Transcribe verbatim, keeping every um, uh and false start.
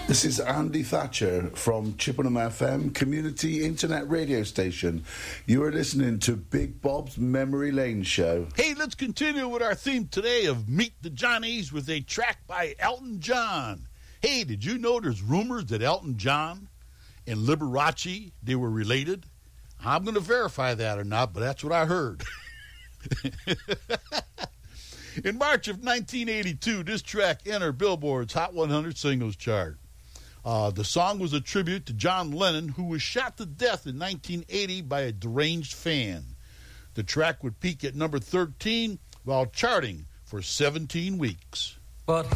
This is Andy Thatcher from Chippenham F M, community internet radio station. You are listening to Big Bob's Memory Lane Show. Hey, let's continue with our theme today of Meet the Johnnies with a track by Elton John. Hey, did you know there's rumors that Elton John and Liberace, they were related? I'm going to verify that or not, but that's what I heard. In March of nineteen eighty-two, this track entered Billboard's Hot one hundred Singles Chart. Uh, the song was a tribute to John Lennon, who was shot to death in nineteen eighty by a deranged fan. The track would peak at number thirteen while charting for seventeen weeks. But